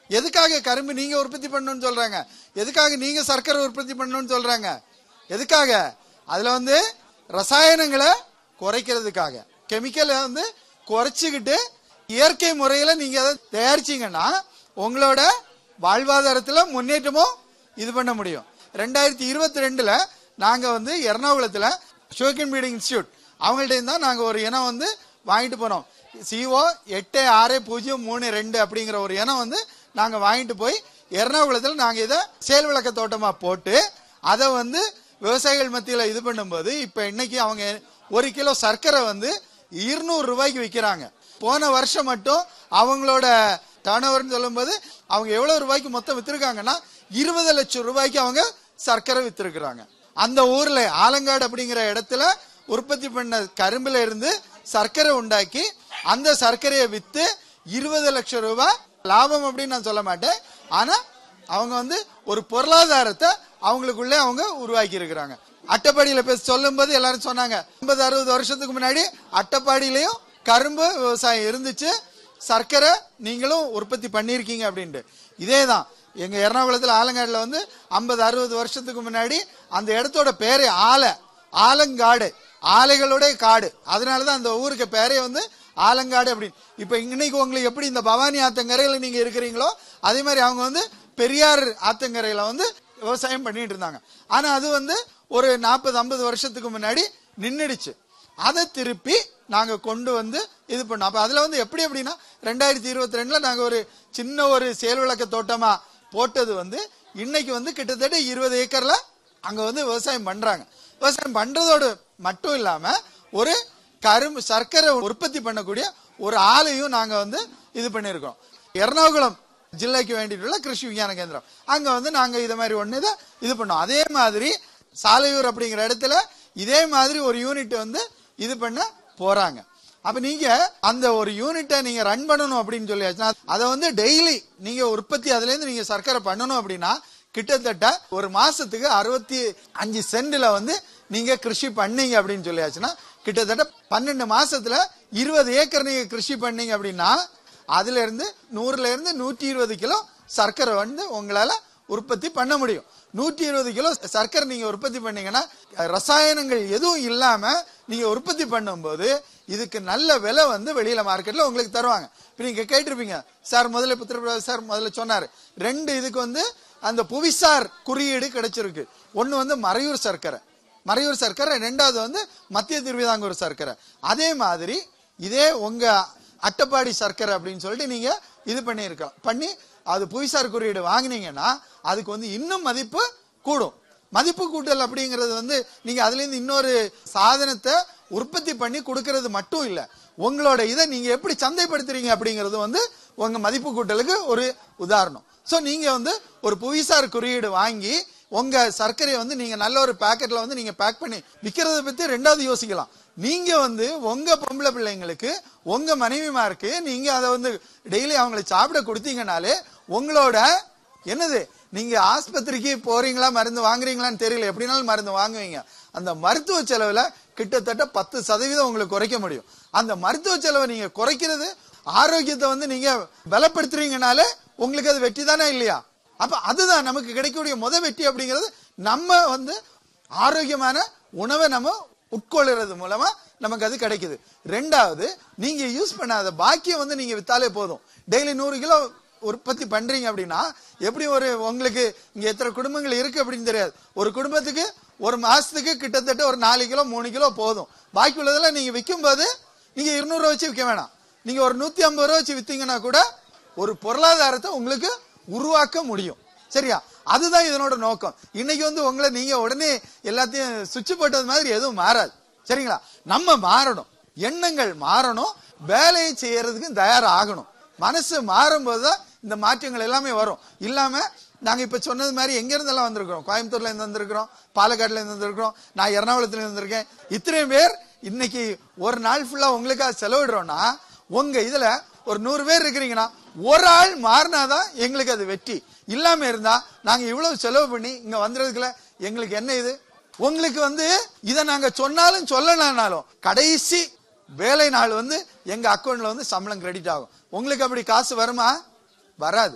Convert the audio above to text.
எதுக்காக கரும்பு நீங்க உற்பத்தி பண்ணணும்னு சொல்றாங்க? எதுக்காக நீங்க சர்க்கரை உற்பத்தி பண்ணணும்னு சொல்றாங்க? எதுக்காக? அதுல வந்து ரசாயனங்களை குறைக்கிறதுக்காக, கெமிக்கலை வந்து குறைச்சிக்கிட்டு இயற்கை முறையில நீங்க அதை தயாரிச்சீங்கன்னா உங்களோட வாழ்வாதாரத்துல முன்னேற்றமும் இது பண்ண முடியும். 2022ல நாங்க வந்து எர்ணாகுளத்துல ஷோக்கின் பீடிங் இன்ஸ்டியூட் அவங்கள்ட்ட தான் நாங்க ஒரு இனம் வந்து வாங்கிட்டு போனோம். CO 8603 அப்படிங்கிற ஒரு இனம் வந்து நாங்க வாங்கிட்டு போய் எர்ணாகுளத்துல நாங்க இதை செயல் விளக்க தோட்டமா போட்டு அதை வந்து விவசாயிகள் மத்தியில இது பண்ணும்போது இப்ப இன்னைக்கு அவங்க 1 கிலோ சர்க்கரை வந்து 200 ரூபாய்க்கு விற்கிறாங்க. போன வருஷம் மட்டும் அவங்களோட டர்ன் ஓவர்னு சொல்லும்போது அவங்க எவ்வளவு ரூபாய்க்கு மொத்தம் வித்திருக்காங்கன்னா 20 லட்சம் ரூபாய்க்கு அவங்க சர்க்கரை வித்திருக்கிறாங்க. அந்த ஊர்ல ஆலங்காடு அப்படிங்கிற இடத்துல உற்பத்தி பண்ண கரும்புல இருந்து சர்க்கரை உண்டாக்கி அந்த சர்க்கரையை வித்து 20 லட்சம் ரூபாய் லாபம் அப்படின்னு நான் சொல்ல மாட்டேன். ஆனா அவங்க வந்து ஒரு பொருளாதாரத்தை அவங்களுக்குள்ளே அவங்க உருவாக்கி இருக்கிறாங்க. அட்டப்பாடியில பேச சொல்லும் போது எல்லாரும் சொன்னாங்க 50-60 வருஷத்துக்கு முன்னாடி அட்டப்பாடியிலையும் கரும்பு விவசாயம் இருந்துச்சு, சர்க்கரை நீங்களும் உற்பத்தி பண்ணிருக்கீங்க அப்படின்ட்டு. இதேதான் எங்க எர்ணாகுளத்துல ஆலங்காடுல வந்து 50-60 வருஷத்துக்கு முன்னாடி அந்த இடத்தோட பேரே ஆலங்காடு, ஆலைகளுடைய காடு. அதனாலதான் அந்த ஊருக்கு பேரே வந்து ஆலங்காடு அப்படின்னு. இப்ப இன்னைக்கு உங்களுக்கு எப்படி இந்த பவானி ஆத்தங்கரையில நீங்க இருக்கிறீங்களோ அதே மாதிரி அவங்க வந்து பெரியார் ஆத்தங்கரையில வந்து விவசாயம் பண்ணிட்டு இருந்தாங்க. ஆனா அது வந்து ஒரு 40-50 வருஷத்துக்கு முன்னாடி நின்னுடுச்சு. அதை திருப்பி நாங்க கொண்டு வந்து இது பண்ணோம். அப்ப அதுல வந்து எப்படி அப்படின்னா 2022ல நாங்க ஒரு சின்ன ஒரு செயல் விளக்க தோட்டமா போட்டது வந்து இன்னைக்கு வந்து கிட்டத்தட்ட 20 ஏக்கர்ல அங்க வந்து விவசாயம் பண்றாங்க. விவசாயம் பண்றதோடு மட்டும் இல்லாம ஒரு கரும்பு சர்க்கரை உற்பத்தி பண்ணக்கூடிய ஒரு ஆலையும் நாங்க வந்து இது பண்ணிருக்கோம். எர்ணாகுளம் ஜில்லைக்கு வேண்டிയിട്ടുள்ள கிருஷி விஞ்ஞான கேந்திரம் அங்க வந்து நாங்க இத மாதிரி ஒண்ணு இது பண்ணோம். அதே மாதிரி சாலையூர் அப்படிங்கிற இடத்துல இதே மாதிரி ஒரு யூனிட் வந்து இது பண்ண போறாங்க. அப்ப நீங்க அந்த ஒரு யூனிட்டை நீங்க ரன் பண்ணணும் அப்படின்னு சொல்லியாச்சுன்னா அதை வந்து டெய்லி நீங்க உற்பத்தி அதுல இருந்து நீங்க சர்க்கரை பண்ணணும் அப்படின்னா கிட்டத்தட்ட ஒரு மாசத்துக்கு 65 சென்ட்ல வந்து நீங்க கிருஷி பண்ணீங்க அப்படின்னு சொல்லியாச்சுன்னா கிட்டத்தட்ட 12 மாசத்துல 20 ஏக்கர் நீங்க கிருஷி பண்ணீங்க அப்படின்னா அதுல இருந்து 100ல இருந்து 120 கிலோ சர்க்கரை வந்து உங்களால உற்பத்தி பண்ண முடியும். 120 கிலோ சர்க்கரை நீங்க உற்பத்தி பண்ணீங்கன்னா ரசாயனங்கள் எதுவும் இல்லாம நீங்க உற்பத்தி பண்ணும்போது இதுக்கு நல்ல விலை வந்து வெளியில மார்க்கெட்ல உங்களுக்கு தருவாங்க. இப்ப நீங்க கேட்டிருப்பீங்க சார், முதல்ல புத்திர சார் முதல்ல சொன்னாரு 2 இதுக்கு வந்து அந்த புவிசார் குறியீடு கிடைச்சிருக்கு. ஒன்னு வந்து மறையூர் சர்க்கரை, ரெண்டாவது வந்து மத்திய திருவிதாங்கூர் சர்க்கரை. அதே மாதிரி இதே உங்க அட்டப்பாடி சர்க்கரை அப்படின்னு சொல்லிட்டு நீங்க இது பண்ணி அது புவிசார் குறியீடு வாங்கினீங்கன்னா அதுக்கு வந்து இன்னும் மதிப்பு கூடும். மதிப்பு கூட்டல் அப்படிங்கிறது வந்து நீங்க அதுல இருந்து இன்னொரு சாதனத்தை உற்பத்தி பண்ணி கொடுக்கறது மட்டும் இல்ல, உங்களோட இதை நீங்க எப்படி சந்தைப்படுத்துறீங்க அப்படிங்கிறது வந்து உங்க மதிப்பு கூட்டலுக்கு ஒரு உதாரணம். சோ நீங்க வந்து ஒரு புவிசார் குறியீடு வாங்கி உங்க சர்க்கரையை வந்து நீங்க நல்ல ஒரு பாக்கெட்ல வந்து நீங்க பேக் பண்ணி விக்கிறத பத்தி ரெண்டாவது யோசிக்கலாம். நீங்க வந்து உங்க பொம்பளை பிள்ளைங்களுக்கு உங்க மனைவிமாருக்கு நீங்க அதை வந்து டெய்லி அவங்களுக்கு சாப்பிட கொடுத்தீங்கனாலே உங்களோட என்னது நீங்க ஆஸ்பத்திரிக்கு போறீங்களா மருந்து வாங்குறீங்களான்னு தெரியல, எப்படினாலும் மருந்து வாங்குவீங்க. அந்த மருத்துவ செலவுல கிட்டத்தட்ட 10% உங்களுக்கு குறைக்க முடியும். அந்த மருத்துவ செலவை நீங்க குறைக்கிறது ஆரோக்கியத்தை வந்து நீங்க பலப்படுத்துறீங்கனாலே உங்களுக்கு அது வெற்றி தானே இல்லையா? அப்ப அதுதான் நமக்கு கிடைக்கக்கூடிய வெற்றி அப்படிங்கிறது. நம்ம வந்து ஆரோக்கியமான உணவை நம்ம உட்கொள்ளுறது மூலமா நமக்கு அது கிடைக்குது. ரெண்டாவது, நீங்க யூஸ் பண்ணாத பாக்கியம் வந்து நீங்க வித்தாலே போதும். டெய்லி 100 கிலோ உற்பத்தி பண்றீங்க அப்படின்னா எப்படி ஒரு உங்களுக்கு இங்க எத்தனை குடும்பங்கள் இருக்கு அப்படின்னு தெரியாது. ஒரு குடும்பத்துக்கு ஒரு மாசத்துக்கு கிட்டத்தட்ட ஒரு 4 கிலோ 3 கிலோ போதும். பாக்கி உள்ளதெல்லாம் நீங்க விற்கும் போது நீங்க 200 ரூபாய் வச்சு விற்க வேணாம், நீங்க ஒரு 150 ரூபாய் வச்சு வித்தீங்கன்னா கூட ஒரு பொருளாதாரத்தை உங்களுக்கு உருவாக்க முடியும். சரியா? அதுதான் இதனோட நோக்கம். இன்னைக்கு வந்து உங்களை நீங்க உடனே எல்லாத்தையும் சுவிட்ச் போட்டது மாதிரி எதுவும் மாறாது. சரிங்களா? நம்ம மாறணும், எண்ணங்கள் மாறணும், வேலையை செய்யறதுக்கு தயாராகணும். மனசு மாறும் போதுதான் இந்த மாற்றங்கள் எல்லாமே வரும். இல்லாம நாங்க இப்ப சொன்னது மாதிரி எங்க இருந்தெல்லாம் வந்திருக்கிறோம், கோயம்புத்தூர்ல இருந்து வந்திருக்கிறோம், பாலக்காடுல இருந்து வந்திருக்கிறோம், நான் எர்ணாகுளத்துல இருந்திருக்கேன். இத்தனை பேர் இன்னைக்கு ஒரு நாள் ஃபுல்லா உங்களுக்காக செலவிடுறோம்னா உங்க இதுல ஒரு 100 பேர் இருக்கிறீங்கன்னா ஒரு ஆள் மாறினாதான் எங்களுக்கு அது வெற்றி. இல்லாம இருந்தா நாங்க இவ்வளவு செலவு பண்ணி இங்க வந்துறதுக்குள்ள எங்களுக்கு என்ன இது? உங்களுக்கு வந்து இதை நாங்க சொன்னாலும் சொல்லனாலும் கடைசி வேலை நாள் வந்து எங்க அக்கௌண்ட்ல வந்து சம்பளம் கிரெடிட் ஆகும். உங்களுக்கு அப்படி காசு வருமா? வராது.